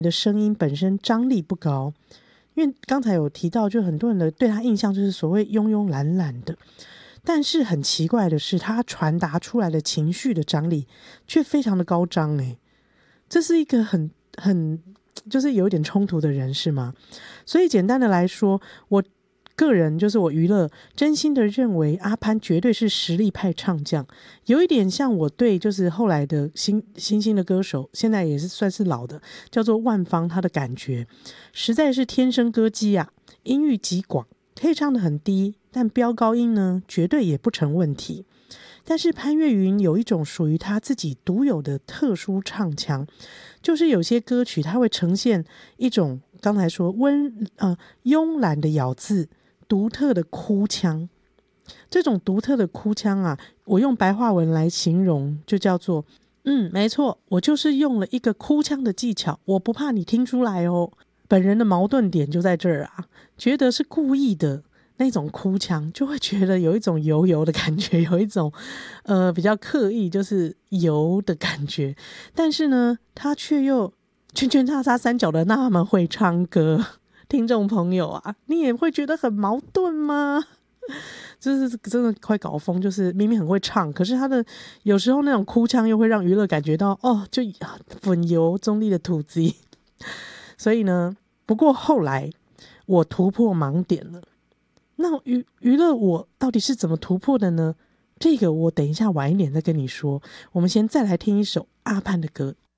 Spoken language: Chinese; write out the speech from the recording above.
的声音本身张力不高，因为刚才有提到，就很多人的对他印象就是所谓慵慵懒懒的，但是很奇怪的是，他传达出来的情绪的张力却非常的高涨这是一个很就是有一点冲突的人是吗？所以简单的来说，我个人就是我娱乐真心的认为阿潘绝对是实力派唱将，有一点像我对就是后来的新兴的歌手，现在也是算是老的，叫做万芳，他的感觉实在是天生歌姬啊，音域极广，可以唱得很低，但飙高音呢绝对也不成问题。但是潘越云有一种属于他自己独有的特殊唱腔，就是有些歌曲它会呈现一种刚才说慵懒的咬字，独特的哭腔。这种独特的哭腔啊，我用白话文来形容就叫做没错，我就是用了一个哭腔的技巧，我不怕你听出来哦。本人的矛盾点就在这儿啊，觉得是故意的那种哭腔，就会觉得有一种油油的感觉，有一种比较刻意就是油的感觉，但是呢他却又圈圈叉叉三角的那么会唱歌。听众朋友啊，你也会觉得很矛盾吗？就是真的快搞疯，就是明明很会唱，可是他的有时候那种哭腔又会让娱乐感觉到就粉油中立的土子。所以呢，不过后来我突破盲点了。那娱乐我到底是怎么突破的呢？这个我等一下晚一点再跟你说。我们先再来听一首阿潘的歌。